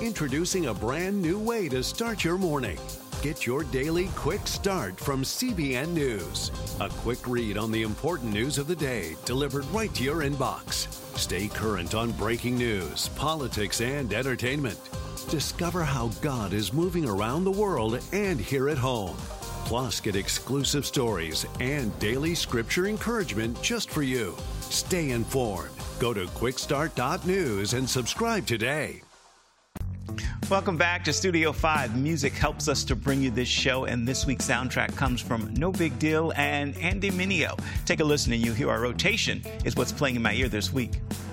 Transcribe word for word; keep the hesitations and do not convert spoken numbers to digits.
Introducing a brand new way to start your morning. Get your daily quick start from C B N News. A quick read on the important news of the day delivered right to your inbox. Stay current on breaking news, politics, and entertainment. Discover how God is moving around the world and here at home. Plus, get exclusive stories and daily scripture encouragement just for you. Stay informed. Go to quick start dot news and subscribe today. Welcome back to Studio five. Music helps us to bring you this show, and this week's soundtrack comes from No Big Deal and Andy Mineo. Take a listen and you hear our rotation is what's playing in my ear this week.